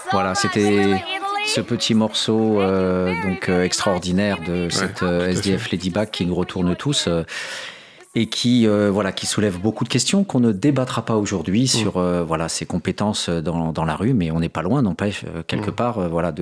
Voilà, c'était ce petit morceau extraordinaire de cette SDF Ladybug qui nous retourne tous et qui soulève beaucoup de questions qu'on ne débattra pas aujourd'hui sur ses compétences dans la rue, mais on n'est pas loin, n'empêche, quelque part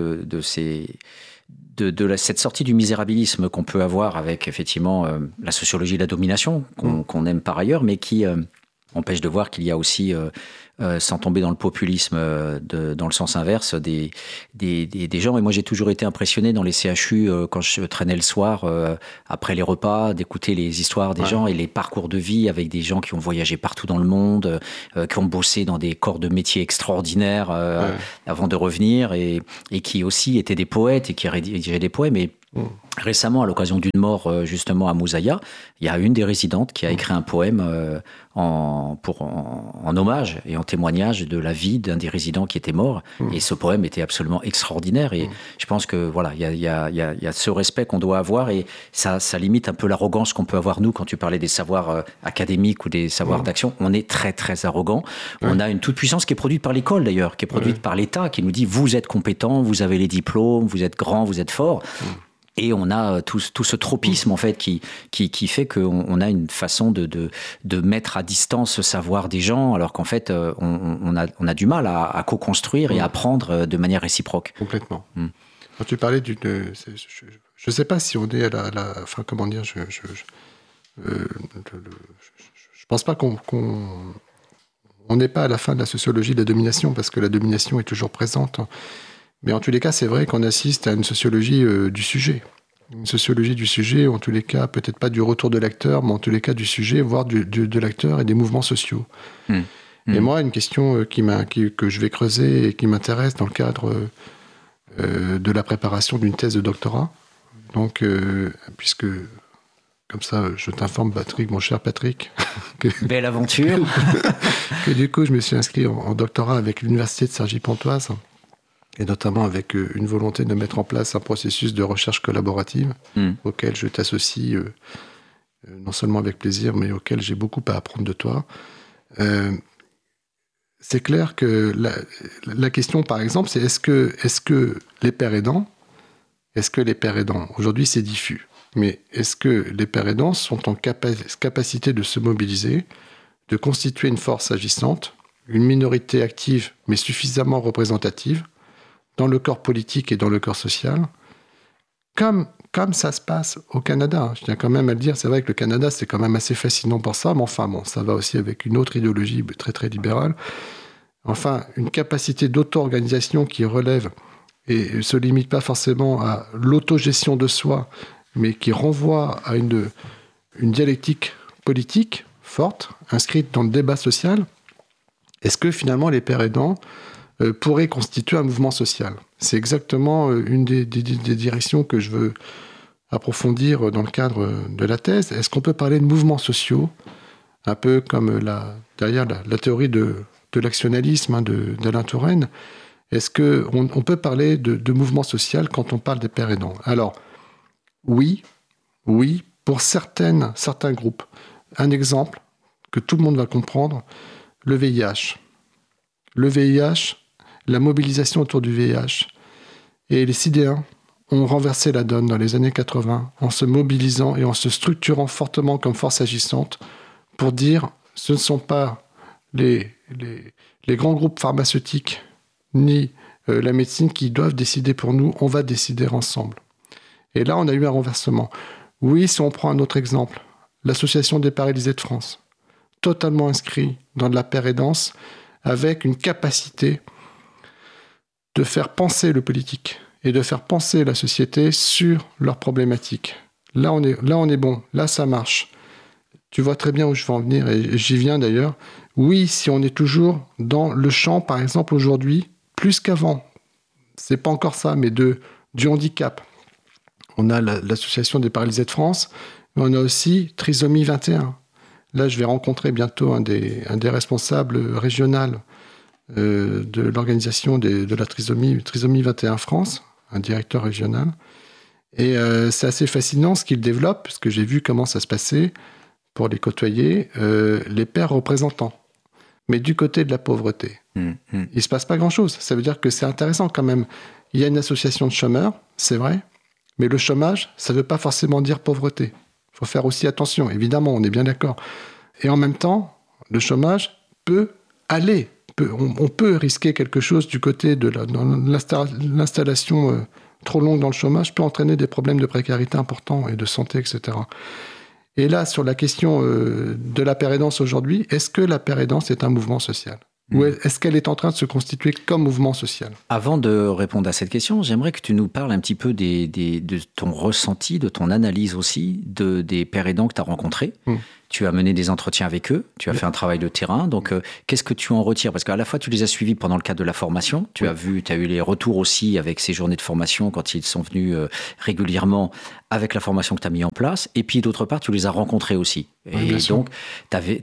de cette sortie du misérabilisme qu'on peut avoir avec effectivement la sociologie de la domination qu'on aime par ailleurs, mais qui empêche de voir qu'il y a aussi, sans tomber dans le populisme dans le sens inverse, des gens. Et moi, j'ai toujours été impressionné dans les CHU quand je traînais le soir, après les repas, d'écouter les histoires des gens et les parcours de vie avec des gens qui ont voyagé partout dans le monde, qui ont bossé dans des corps de métiers extraordinaires avant de revenir et qui aussi étaient des poètes et qui rédigeaient des poèmes. Et récemment, à l'occasion d'une mort justement à Moussaïa, il y a une des résidentes qui a écrit un poème en hommage et en témoignage de la vie d'un des résidents qui était mort. Et ce poème était absolument extraordinaire. Et je pense que voilà, il y a ce respect qu'on doit avoir et ça limite un peu l'arrogance qu'on peut avoir nous quand tu parlais des savoirs académiques ou des savoirs d'action. On est très très arrogant. On a une toute puissance qui est produite par l'école d'ailleurs, qui est produite par l'État, qui nous dit vous êtes compétent, vous avez les diplômes, vous êtes grand, vous êtes fort. Et on a tout ce tropisme en fait qui fait qu'on a une façon de mettre à distance ce savoir des gens, alors qu'en fait on a du mal à co-construire et à apprendre de manière réciproque. Complètement. Quand tu parlais je sais pas si on est à la enfin comment dire, je pense pas qu'on n'est pas à la fin de la sociologie de la domination, parce que la domination est toujours présente. Mais en tous les cas, c'est vrai qu'on assiste à une sociologie du sujet. Une sociologie du sujet, en tous les cas, peut-être pas du retour de l'acteur, mais en tous les cas du sujet, voire de l'acteur et des mouvements sociaux. Et moi, une question que je vais creuser et qui m'intéresse dans le cadre de la préparation d'une thèse de doctorat. Donc, puisque, comme ça, je t'informe, Patrick, mon cher Patrick. Belle aventure. Que du coup, je me suis inscrit en doctorat avec l'Université de Cergy-Pontoise, et notamment avec une volonté de mettre en place un processus de recherche collaborative auquel je t'associe non seulement avec plaisir, mais auquel j'ai beaucoup à apprendre de toi. C'est clair que la question, par exemple, c'est est-ce que les pères aidants, aujourd'hui c'est diffus, mais est-ce que les pères aidants sont en capacité de se mobiliser, de constituer une force agissante, une minorité active mais suffisamment représentative, dans le corps politique et dans le corps social, comme ça se passe au Canada. Je tiens quand même à le dire, c'est vrai que le Canada, c'est quand même assez fascinant pour ça, mais enfin, bon, ça va aussi avec une autre idéologie très, très libérale. Enfin, une capacité d'auto-organisation qui relève et ne se limite pas forcément à l'autogestion de soi, mais qui renvoie à une dialectique politique forte, inscrite dans le débat social. Est-ce que finalement les pères aidants pourrait constituer un mouvement social? C'est exactement une des directions que je veux approfondir dans le cadre de la thèse. Est-ce qu'on peut parler de mouvements sociaux, un peu comme derrière la théorie de l'actionnalisme d'Alain Touraine? Est-ce qu'on peut parler de mouvement social quand on parle des pères aidants? Alors, oui, pour certains groupes. Un exemple que tout le monde va comprendre, le VIH. Le VIH, la mobilisation autour du VIH. Et les Sidéens ont renversé la donne dans les années 80 en se mobilisant et en se structurant fortement comme force agissante pour dire ce ne sont pas les grands groupes pharmaceutiques ni la médecine qui doivent décider pour nous, on va décider ensemble. Et là, on a eu un renversement. Oui, si on prend un autre exemple, l'Association des paralysés de France, totalement inscrit dans de la pérédance, avec une capacité de faire penser le politique et de faire penser la société sur leurs problématiques. Là, on est bon. Là, ça marche. Tu vois très bien où je veux en venir, et j'y viens d'ailleurs. Oui, si on est toujours dans le champ, par exemple, aujourd'hui, plus qu'avant, c'est pas encore ça, mais du handicap. On a l'Association des paralysés de France, mais on a aussi Trisomie 21. Là, je vais rencontrer bientôt un des responsables régionaux de l'organisation de la Trisomie 21 France, un directeur régional. Et c'est assez fascinant ce qu'il développe, parce que j'ai vu comment ça se passait pour les côtoyer, les pères représentants. mais du côté de la pauvreté. Il ne se passe pas grand-chose. Ça veut dire que c'est intéressant quand même. Il y a une association de chômeurs, c'est vrai, mais le chômage, ça ne veut pas forcément dire pauvreté. Il faut faire aussi attention, évidemment, on est bien d'accord. Et en même temps, le chômage peut aller. On peut risquer quelque chose du côté de l'installation trop longue dans le chômage, peut entraîner des problèmes de précarité importants et de santé, etc. Et là, sur la question de la pérédance aujourd'hui, est-ce que la pérédance est un mouvement social ? Ou est-ce qu'elle est en train de se constituer comme mouvement social ? Avant de répondre à cette question, j'aimerais que tu nous parles un petit peu de ton ressenti, de ton analyse aussi, des pères aidants que tu as rencontrés. Tu as mené des entretiens avec eux, tu as fait un travail de terrain. Donc, qu'est-ce que tu en retires ? Parce qu'à la fois, tu les as suivis pendant le cadre de la formation. Tu as eu les retours aussi avec ces journées de formation quand ils sont venus régulièrement avec la formation que tu as mis en place. Et puis, d'autre part, tu les as rencontrés aussi. Et donc, tu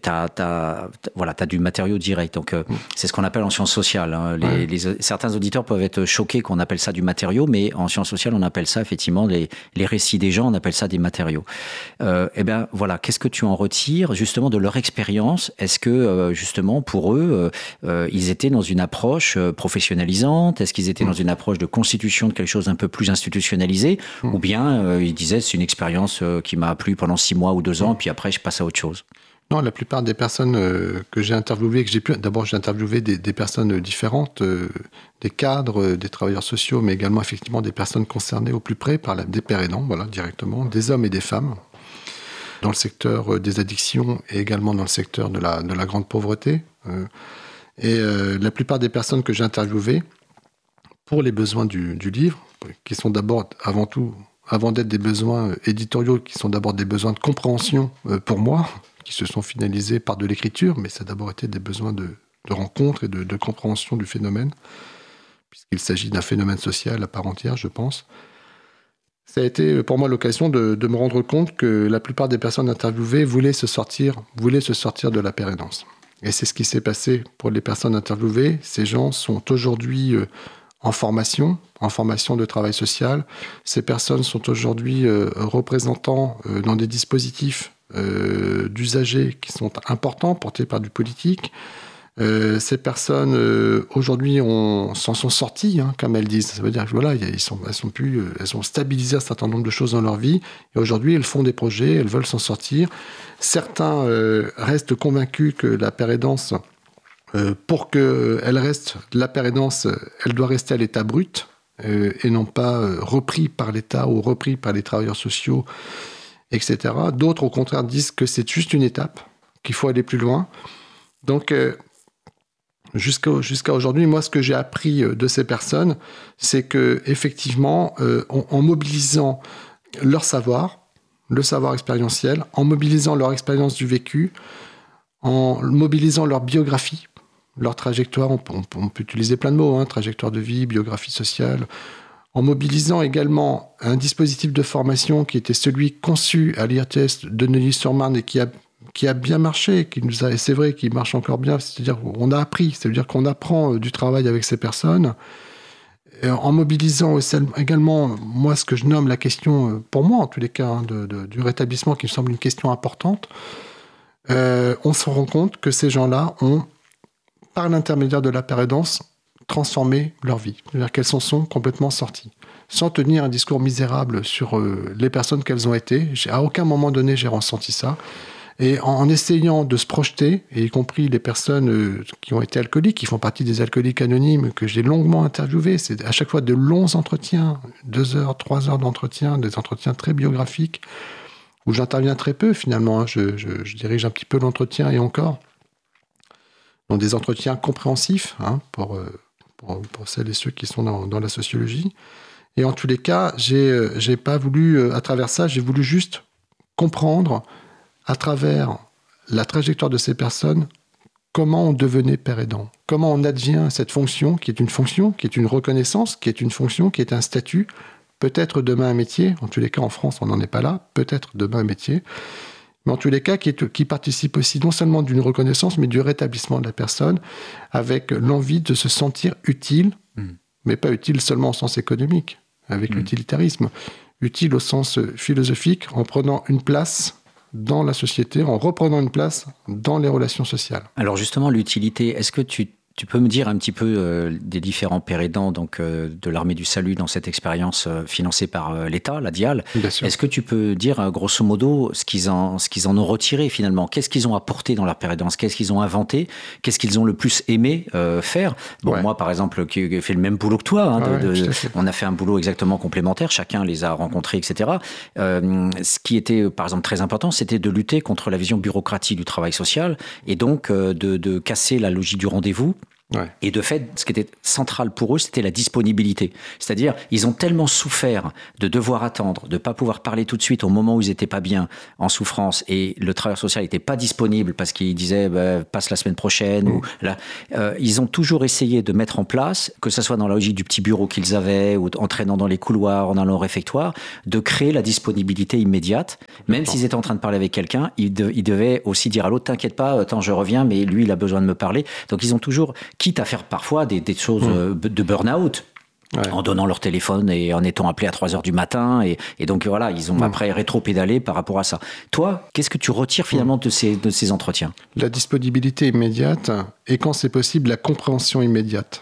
as du matériau direct. Donc, c'est ce qu'on appelle en sciences sociales. Hein. Certains auditeurs peuvent être choqués qu'on appelle ça du matériau, mais en sciences sociales, on appelle ça effectivement les récits des gens, on appelle ça des matériaux. Eh bien, voilà, qu'est-ce que tu en retires justement de leur expérience? Est-ce que justement pour eux, ils étaient dans une approche professionnalisante? Est-ce qu'ils étaient dans une approche de constitution de quelque chose un peu plus institutionnalisé? Ou bien ils disaient c'est une expérience qui m'a plu pendant 6 mois ou 2 ans, puis après je passe à autre chose? Non, la plupart des personnes que j'ai interviewées, d'abord j'ai interviewé des personnes différentes, des cadres, des travailleurs sociaux, mais également effectivement des personnes concernées au plus près par des pères aidants, voilà, directement, des hommes et des femmes, dans le secteur des addictions et également dans le secteur de la grande pauvreté. Et la plupart des personnes que j'ai interviewées, pour les besoins du livre, qui sont d'abord, avant tout, avant d'être des besoins éditoriaux, qui sont d'abord des besoins de compréhension pour moi, qui se sont finalisés par de l'écriture, mais ça a d'abord été des besoins de rencontre et de compréhension du phénomène, puisqu'il s'agit d'un phénomène social à part entière, je pense. Ça a été pour moi l'occasion de me rendre compte que la plupart des personnes interviewées voulaient se sortir de la pérédance. Et c'est ce qui s'est passé pour les personnes interviewées. Ces gens sont aujourd'hui en formation de travail social. Ces personnes sont aujourd'hui représentants dans des dispositifs d'usagers qui sont importants, portés par du politique. Ces personnes aujourd'hui s'en sont sorties, comme elles disent. Ça veut dire que voilà, elles ont stabilisé un certain nombre de choses dans leur vie. Et aujourd'hui, elles font des projets, elles veulent s'en sortir. Certains restent convaincus que la pérédance, pour qu'elle reste la pérédance, elle doit rester à l'état brut et non pas repris par l'État ou repris par les travailleurs sociaux, etc. D'autres, au contraire, disent que c'est juste une étape, qu'il faut aller plus loin. Donc, jusqu'à aujourd'hui, moi, ce que j'ai appris de ces personnes, c'est que effectivement, en mobilisant leur savoir, le savoir expérientiel, en mobilisant leur expérience du vécu, en mobilisant leur biographie, leur trajectoire, on peut utiliser plein de mots, trajectoire de vie, biographie sociale, en mobilisant également un dispositif de formation qui était celui conçu à l'IRTS de Neuilly-sur-Marne et qui a bien marché, et c'est vrai qu'il marche encore bien, c'est-à-dire qu'on a appris, c'est-à-dire qu'on apprend du travail avec ces personnes, et en mobilisant également, moi, ce que je nomme la question, pour moi en tous les cas, du rétablissement, qui me semble une question importante, on se rend compte que ces gens-là ont, par l'intermédiaire de la pérédance, transformé leur vie, c'est-à-dire qu'elles s'en sont complètement sorties, sans tenir un discours misérable sur les personnes qu'elles ont été. À aucun moment donné, j'ai ressenti ça. Et en essayant de se projeter, et y compris les personnes qui ont été alcooliques, qui font partie des alcooliques anonymes, que j'ai longuement interviewés, c'est à chaque fois de longs entretiens, 2 heures, 3 heures d'entretien, des entretiens très biographiques, où j'interviens très peu finalement, je dirige un petit peu l'entretien et encore, donc des entretiens compréhensifs pour celles et ceux qui sont dans la sociologie. Et en tous les cas, j'ai pas voulu, à travers ça, j'ai voulu juste comprendre à travers la trajectoire de ces personnes, comment on devenait père aidant, comment on advient cette fonction, qui est une reconnaissance, qui est une fonction, qui est un statut, peut-être demain un métier, en tous les cas en France on n'en est pas là, peut-être demain un métier, mais en tous les cas qui participe aussi non seulement d'une reconnaissance, mais du rétablissement de la personne, avec l'envie de se sentir utile, mais pas utile seulement au sens économique, avec l'utilitarisme, utile au sens philosophique, en prenant une place dans la société, en reprenant une place dans les relations sociales. Alors justement, l'utilité, est-ce que tu peux me dire un petit peu des différents pères aidants donc, de l'Armée du Salut dans cette expérience financée par l'État, la DIAL. Bien sûr. Est-ce que tu peux dire grosso modo ce qu'ils en ont retiré finalement? Qu'est-ce qu'ils ont apporté dans leur père aidance? Qu'est-ce qu'ils ont inventé? Qu'est-ce qu'ils ont le plus aimé faire? Bon, moi par exemple, qui ai fait le même boulot que toi, on a fait un boulot exactement complémentaire, chacun les a rencontrés, etc. Ce qui était par exemple très important, c'était de lutter contre la vision bureaucratique du travail social et donc de casser la logique du rendez-vous. Ouais. Et de fait, ce qui était central pour eux, c'était la disponibilité. C'est-à-dire, ils ont tellement souffert de devoir attendre, de ne pas pouvoir parler tout de suite au moment où ils n'étaient pas bien, en souffrance, et le travailleur social n'était pas disponible parce qu'il disait passe la semaine prochaine. Ou là, ils ont toujours essayé de mettre en place, que ce soit dans la logique du petit bureau qu'ils avaient, ou en traînant dans les couloirs, en allant au réfectoire, de créer la disponibilité immédiate. Même s'ils étaient en train de parler avec quelqu'un, ils devaient aussi dire à l'autre, t'inquiète pas, attends, je reviens, mais lui, il a besoin de me parler. Donc, ils ont toujours, quitte à faire parfois des choses de burn-out, en donnant leur téléphone et en étant appelés à 3h du matin. Et donc voilà, ils ont après rétro-pédalé par rapport à ça. Toi, qu'est-ce que tu retires finalement de ces entretiens? La disponibilité immédiate et quand c'est possible, la compréhension immédiate.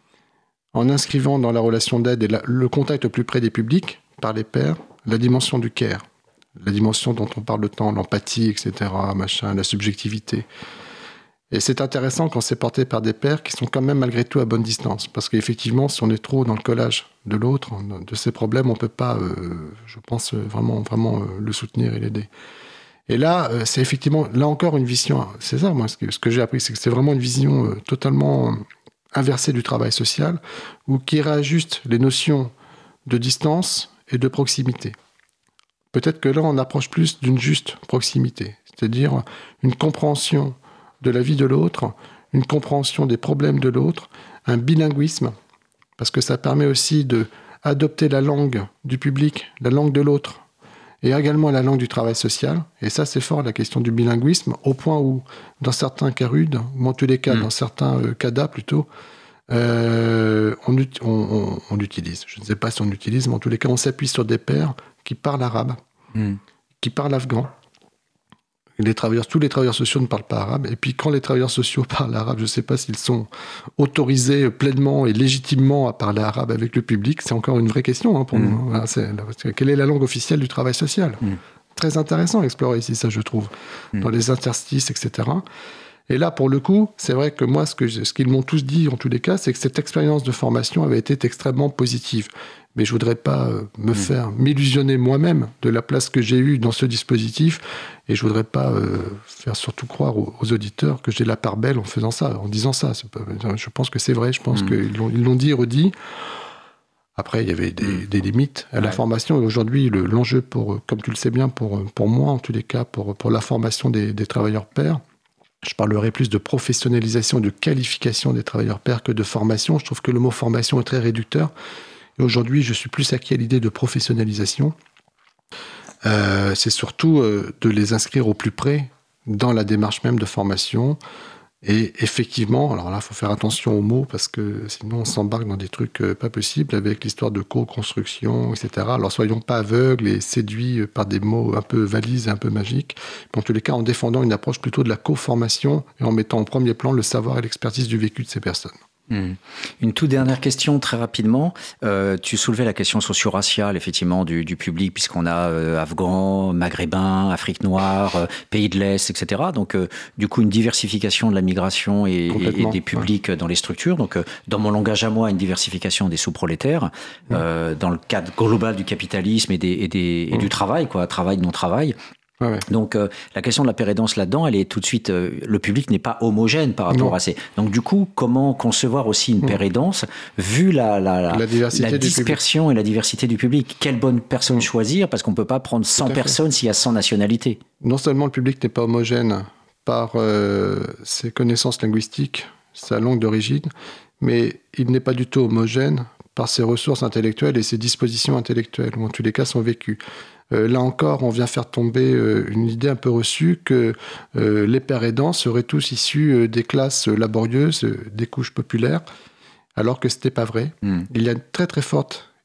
En inscrivant dans la relation d'aide et le contact au plus près des publics, par les pairs, la dimension du care, la dimension dont on parle de temps, l'empathie, etc., la subjectivité. Et c'est intéressant quand c'est porté par des pairs qui sont quand même malgré tout à bonne distance. Parce qu'effectivement, si on est trop dans le collage de l'autre, de ses problèmes, on ne peut pas, je pense, vraiment le soutenir et l'aider. Et là, c'est effectivement, là encore, une vision. C'est ça, moi, ce que j'ai appris, c'est que c'est vraiment une vision totalement inversée du travail social, ou qui réajuste les notions de distance et de proximité. Peut-être que là, on approche plus d'une juste proximité, c'est-à-dire une compréhension de la vie de l'autre, une compréhension des problèmes de l'autre, un bilinguisme, parce que ça permet aussi d'adopter la langue du public, la langue de l'autre, et également la langue du travail social. Et ça, c'est fort, la question du bilinguisme, au point où, dans certains cas rudes, ou en tous les cas, dans certains CADA plutôt, on utilise, je ne sais pas si on utilise, mais en tous les cas, on s'appuie sur des pairs qui parlent arabe, qui parlent afghan. Tous les travailleurs sociaux ne parlent pas arabe. Et puis quand les travailleurs sociaux parlent arabe, je ne sais pas s'ils sont autorisés pleinement et légitimement à parler arabe avec le public. C'est encore une vraie question pour nous. Quelle est la langue officielle du travail social? Très intéressant à explorer ici, ça je trouve, dans les interstices, etc. Et là, pour le coup, c'est vrai que moi, ce qu'ils m'ont tous dit, en tous les cas, c'est que cette expérience de formation avait été extrêmement positive. Mais je ne voudrais pas m'illusionner moi-même de la place que j'ai eue dans ce dispositif. Et je ne voudrais pas faire surtout croire aux auditeurs que j'ai la part belle en faisant ça, en disant ça. Je pense que c'est vrai, je pense qu'ils l'ont dit et redit. Après, il y avait des limites à la formation. Et aujourd'hui, l'enjeu, comme tu le sais bien, pour moi, en tous les cas, pour la formation des travailleurs pairs, je parlerai plus de professionnalisation, de qualification des travailleurs pairs que de formation. Je trouve que le mot formation est très réducteur. Et aujourd'hui, je suis plus acquis à l'idée de professionnalisation. C'est surtout de les inscrire au plus près dans la démarche même de formation. Et effectivement, alors là, il faut faire attention aux mots parce que sinon on s'embarque dans des trucs pas possibles avec l'histoire de co-construction, etc. Alors soyons pas aveugles et séduits par des mots un peu valises et un peu magiques. Mais en tous les cas, en défendant une approche plutôt de la co-formation et en mettant en premier plan le savoir et l'expertise du vécu de ces personnes. Une toute dernière question, très rapidement. Tu soulevais la question socio-raciale, effectivement, du public, puisqu'on a Afghans, Maghrébins, Afrique noire, pays de l'Est, etc. Donc, du coup, une diversification de la migration et des publics dans les structures. Donc, dans mon langage à moi, une diversification des sous-prolétaires, dans le cadre global du capitalisme et du travail, travail, non-travail. Ouais. Donc, la question de la pérédance là-dedans, elle est tout de suite... le public n'est pas homogène par rapport à ces... Donc, du coup, comment concevoir aussi une pérédance vu la dispersion et la diversité du public? Quelle bonne personne choisir? Parce qu'on ne peut pas prendre 100 personnes s'il y a 100 nationalités. Non seulement le public n'est pas homogène par ses connaissances linguistiques, sa langue d'origine, mais il n'est pas du tout homogène par ses ressources intellectuelles et ses dispositions intellectuelles, ou en tous les cas son vécu. Là encore, on vient faire tomber une idée un peu reçue que les pères aidants seraient tous issus des classes laborieuses, des couches populaires, alors que ce n'était pas vrai. Il y a une très très forte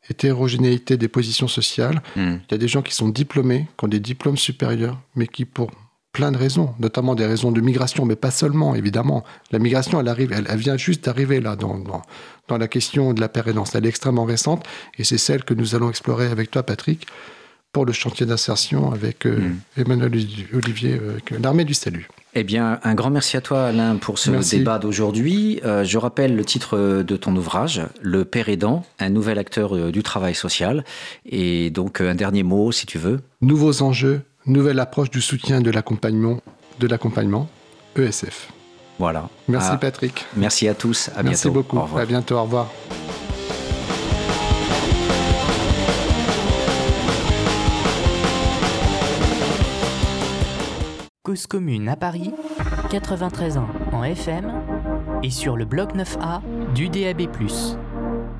hétérogénéité des positions sociales. Il y a des gens qui sont diplômés, qui ont des diplômes supérieurs, mais qui, pour plein de raisons, notamment des raisons de migration, mais pas seulement, évidemment. La migration, elle vient juste d'arriver là, dans la question de la paire aidance. Elle est extrêmement récente, et c'est celle que nous allons explorer avec toi, Patrick, pour le chantier d'insertion avec Emmanuel Olivier, avec l'Armée du Salut. Eh bien, un grand merci à toi, Alain, pour ce débat d'aujourd'hui. Je rappelle le titre de ton ouvrage, Le père aidant, un nouvel acteur du travail social. Et donc, un dernier mot, si tu veux. Nouveaux enjeux, nouvelle approche du soutien de l'accompagnement, ESF. Voilà. Merci Patrick. Merci à tous. À bientôt. Merci beaucoup. À bientôt. Au revoir. Cause commune à Paris, 93 ans en FM et sur le bloc 9A du DAB+.